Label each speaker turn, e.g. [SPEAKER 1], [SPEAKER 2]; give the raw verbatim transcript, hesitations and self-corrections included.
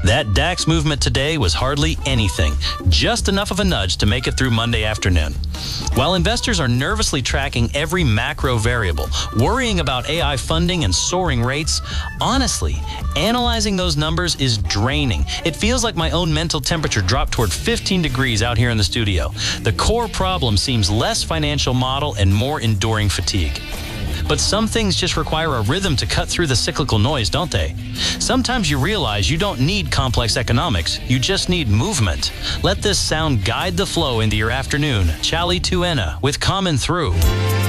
[SPEAKER 1] That DAX movement today was hardly anything, just enough of a nudge to make it through Monday afternoon. While investors are nervously tracking every macro variable, worrying about A I funding and soaring rates, honestly, analyzing those numbers is draining. It feels like my own mental temperature dropped toward fifteen degrees out here in the studio. The core problem seems less financial model and more enduring fatigue. But some things just require a rhythm to cut through the cyclical noise, don't they? Sometimes you realize you don't need complex economics, you just need movement. Let this sound guide the flow into your afternoon. Chali Tuena with Common Through.